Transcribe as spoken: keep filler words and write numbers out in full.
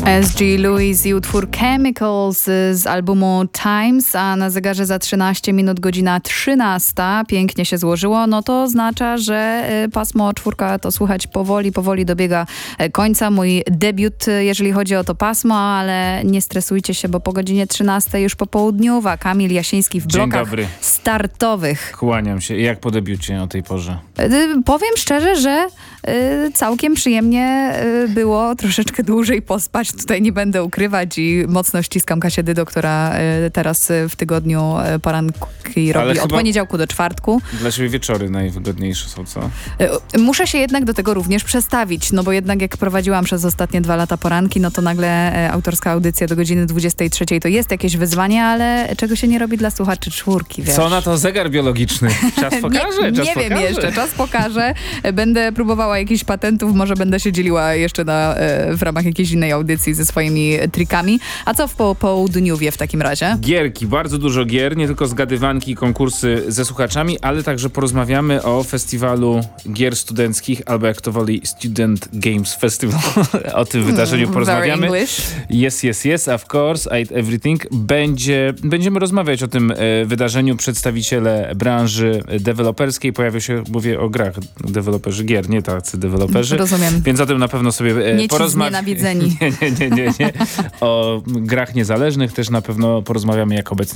S G Lewis i utwór Chemicals z albumu Times, a na zegarze za trzynaście minut godzina trzynasta. Pięknie się złożyło. No to oznacza, że pasmo czwórka to słychać powoli, powoli dobiega końca. Mój debiut, jeżeli chodzi o to pasmo, ale nie stresujcie się, bo po godzinie trzynastej już popołudniowa. Kamil Jasiński w blokach dobry. startowych. Kłaniam się. Jak po debiucie o tej porze? Powiem szczerze, że y, całkiem przyjemnie y, było troszeczkę dłużej pospać. Tutaj nie będę ukrywać i mocno ściskam Kasię Dydo, która y, teraz y, w tygodniu y, poranki robi Ale od poniedziałku do czwartku. Dla ciebie wieczory najwygodniejsze są, co? Y, muszę się jednak do tego również przestawić, no bo jednak jak prowadziłam przez ostatnie dwa lata poranki, no to nagle y, autorska audycja do godziny dwudziestej trzeciej to jest jakieś wyzwanie, ale czego się nie robi dla słuchaczy czwórki, wiesz? Co na to zegar biologiczny? Czas pokaże, nie czas nie pokaże. wiem jeszcze, czas pokaże. Będę próbowała jakichś patentów, może będę się dzieliła jeszcze na, w ramach jakiejś innej audycji ze swoimi trikami. A co w po, południowie w takim razie? Gierki, bardzo dużo gier, nie tylko zgadywanki i konkursy ze słuchaczami, ale także porozmawiamy o festiwalu gier studenckich, albo jak to woli Student Games Festival. O tym wydarzeniu Mm, porozmawiamy. very English. Yes, yes, yes, of course, I ate everything. Będzie, będziemy rozmawiać o tym e, wydarzeniu. Przedstawiciele branży deweloperskiej, pojawią się, mówię o grach, deweloperzy gier, nie tacy deweloperzy. Rozumiem. Więc o tym na pewno sobie e, Nie ci porozmawiamy. znienawidzeni. Nie, nie, nie, nie, nie. O grach niezależnych też na pewno porozmawiamy, jak obecnie